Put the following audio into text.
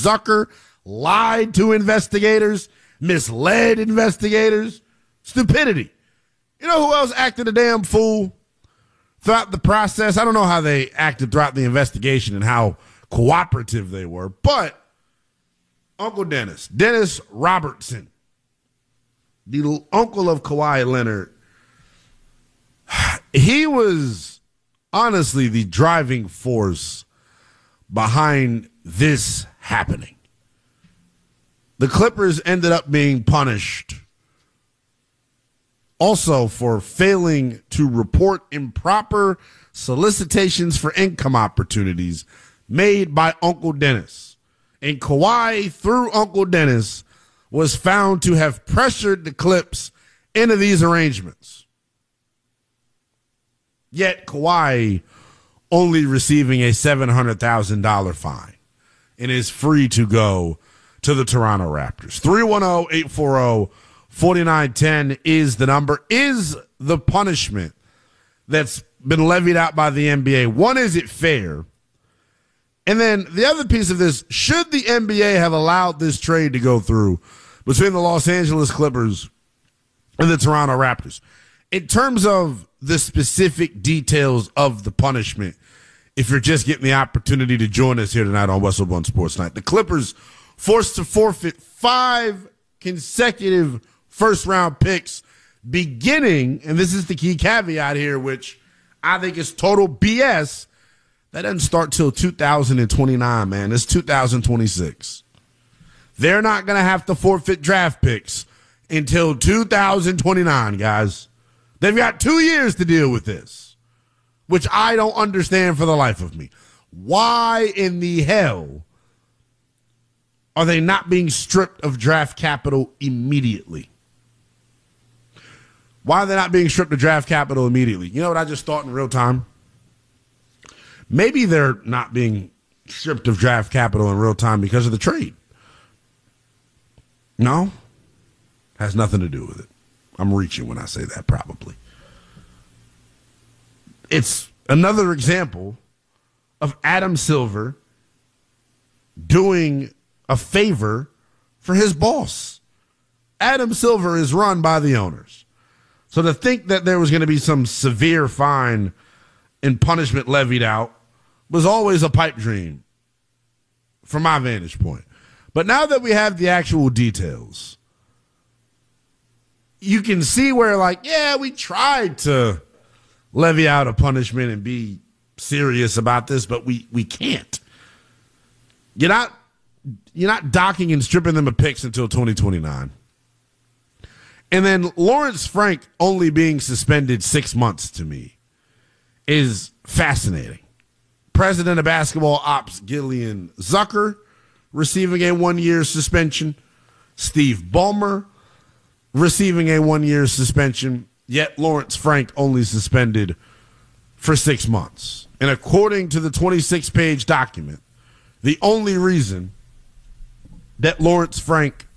Zucker lied to investigators, misled investigators. Stupidity. You know who else acted a damn fool throughout the process? I don't know how they acted throughout the investigation and how cooperative they were, but Uncle Dennis Robertson, the uncle of Kawhi Leonard, he was honestly the driving force behind this happening. The Clippers ended up being punished also for failing to report improper solicitations for income opportunities made by Uncle Dennis. And Kawhi, through Uncle Dennis, was found to have pressured the Clips into these arrangements. Yet Kawhi only receiving a $700,000 fine and is free to go to the Toronto Raptors. 310-840-4910 is the number, is the punishment that's been levied out by the NBA. One, is it fair? And then the other piece of this, should the NBA have allowed this trade to go through between the Los Angeles Clippers and the Toronto Raptors? In terms of the specific details of the punishment, if you're just getting the opportunity to join us here tonight on Westwood One Sports Night, the Clippers forced to forfeit 5 consecutive first-round picks beginning, and this is the key caveat here, which I think is total BS, that doesn't start till 2029, man. It's 2026. They're not going to have to forfeit draft picks until 2029, guys. They've got 2 years to deal with this, which I don't understand for the life of me. Why in the hell are they not being stripped of draft capital immediately? Why are they not being stripped of draft capital immediately? You know what I just thought in real time? Maybe they're not being stripped of draft capital in real time because of the trade. No? Has nothing to do with it. I'm reaching when I say that, probably. It's another example of Adam Silver doing a favor for his boss. Adam Silver is run by the owners. So to think that there was going to be some severe fine and punishment levied out was always a pipe dream from my vantage point. But now that we have the actual details, you can see where, like, yeah, we tried to levy out a punishment and be serious about this, but we can't. You're not docking and stripping them of picks until 2029. And then Lawrence Frank only being suspended 6 months to me is fascinating. President of basketball ops Gillian Zucker receiving a 1-year suspension. Steve Ballmer receiving a 1-year suspension. Yet Lawrence Frank only suspended for 6 months. And according to the 26-page document, the only reason that Lawrence Frank